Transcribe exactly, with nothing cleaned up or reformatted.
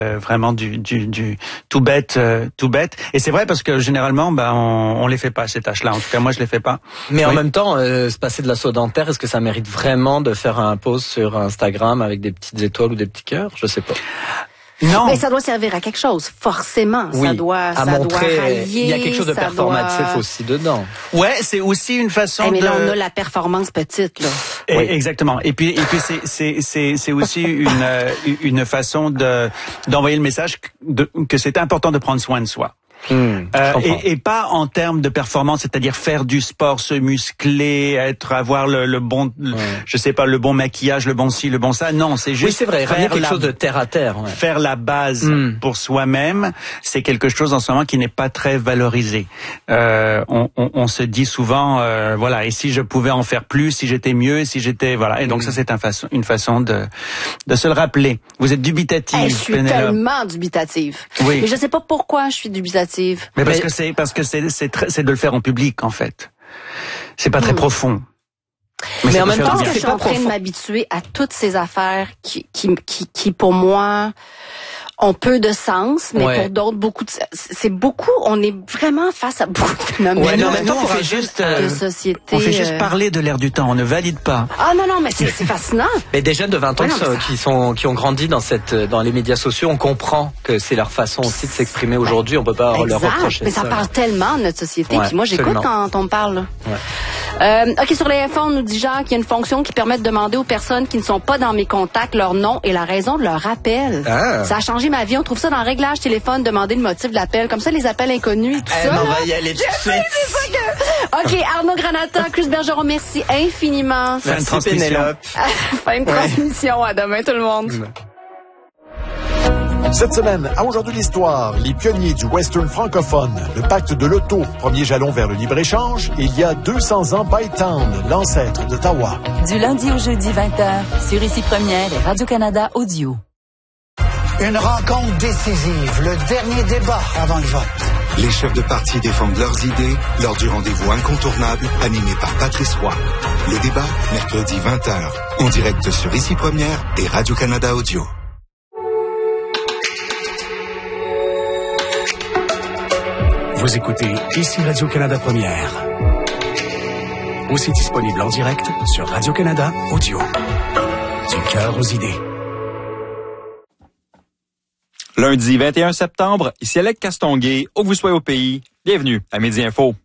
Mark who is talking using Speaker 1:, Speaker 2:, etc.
Speaker 1: Euh, vraiment du du du tout bête euh, tout bête et c'est vrai parce que généralement ben on, on les fait pas ces tâches-là, en tout cas moi je les fais pas.
Speaker 2: Mais
Speaker 1: oui.
Speaker 2: En même temps euh, se passer de la soie dentaire, est-ce que ça mérite vraiment de faire un post sur Instagram avec des petites étoiles ou des petits cœurs? Je sais pas.
Speaker 1: Non.
Speaker 3: Mais ça doit servir à quelque chose, forcément.
Speaker 2: Oui,
Speaker 3: ça doit,
Speaker 2: à
Speaker 3: ça
Speaker 2: montrer,
Speaker 3: doit rallier.
Speaker 2: il y a quelque chose de performatif
Speaker 3: doit...
Speaker 2: aussi dedans.
Speaker 1: Ouais, c'est aussi une façon
Speaker 3: hey, mais
Speaker 1: de.
Speaker 3: là, on a la performance petite, là.
Speaker 1: Et,
Speaker 2: oui.
Speaker 1: Exactement. Et puis, et puis c'est c'est c'est c'est aussi une euh, une façon de d'envoyer le message de, que c'est important de prendre soin de soi.
Speaker 2: Mmh,
Speaker 1: euh, et, et pas en termes de performance, c'est-à-dire faire du sport, se muscler, être, avoir le, le bon, ouais. je sais pas, le bon maquillage, le bon ci, le bon ça. Non, c'est juste.
Speaker 2: Oui, c'est vrai. Faire quelque
Speaker 1: la,
Speaker 2: chose de terre à terre. Ouais.
Speaker 1: Faire la base mmh. pour soi-même, c'est quelque chose en ce moment qui n'est pas très valorisé. Euh, on, on, on se dit souvent, euh, voilà, et si je pouvais en faire plus, si j'étais mieux, si j'étais, voilà. Et donc mmh. ça, c'est un façon, une façon de de se le rappeler. Vous êtes dubitative.
Speaker 3: Hey, je suis
Speaker 1: Pénélope.
Speaker 3: tellement dubitative.
Speaker 1: Oui.
Speaker 3: Mais je sais pas pourquoi je suis dubitative.
Speaker 1: Mais parce Mais... que c'est parce que c'est c'est très, c'est de le faire en public en fait. C'est pas très mmh. profond.
Speaker 3: Mais, Mais en même temps, je suis en train de m'habituer à toutes ces affaires qui qui qui, qui pour moi ont peu de sens, mais ouais. pour d'autres beaucoup de, c'est beaucoup, on est vraiment face à beaucoup de phénomènes
Speaker 1: ouais, non, mais nous, on fait juste
Speaker 3: de société.
Speaker 1: On fait juste parler de l'air du temps, on ne valide pas.
Speaker 3: Ah non non, mais c'est c'est fascinant.
Speaker 2: Mais des jeunes de vingt ans ouais, non, qui sont qui ont grandi dans cette dans les médias sociaux, on comprend que c'est leur façon aussi de s'exprimer aujourd'hui, on peut pas exact, leur reprocher
Speaker 3: mais ça. Mais ça parle tellement de notre société,
Speaker 2: ouais,
Speaker 3: puis moi j'écoute
Speaker 2: absolument.
Speaker 3: quand on me parle. Là.
Speaker 2: Ouais.
Speaker 3: Euh, OK, sur les F un, on nous dit Jacques qu'il y a une fonction qui permet de demander aux personnes qui ne sont pas dans mes contacts leur nom et la raison de leur appel.
Speaker 2: Ah.
Speaker 3: Ça a changé ma vie. On trouve ça dans réglage téléphone, demander le motif de l'appel. Comme ça, les appels inconnus et tout
Speaker 2: eh,
Speaker 3: ça.
Speaker 2: On va y aller tout de suite.
Speaker 3: OK, Arnaud Granata, Chris Bergeron, merci infiniment.
Speaker 1: Fin de transmission.
Speaker 3: Fin de transmission. À demain, tout le monde. Mmh.
Speaker 4: Cette semaine, à Aujourd'hui l'Histoire, les pionniers du western francophone, le pacte de l'auto, premier jalon vers le libre-échange, et il y a deux cents ans, Bytown, l'ancêtre d'Ottawa.
Speaker 5: Du lundi au jeudi, vingt heures, sur Ici Première et Radio-Canada Audio.
Speaker 6: Une rencontre décisive, le dernier débat avant le vote.
Speaker 7: Les chefs de parti défendent leurs idées lors du rendez-vous incontournable animé par Patrice Roy. Le débat, mercredi vingt heures, en direct sur Ici Première et Radio-Canada Audio.
Speaker 8: Vous écoutez Ici Radio-Canada Première. Aussi disponible en direct sur Radio-Canada Audio. Du cœur aux idées.
Speaker 9: Lundi vingt et un septembre, ici Alec Castonguay, où que vous soyez au pays, bienvenue à Midi Info.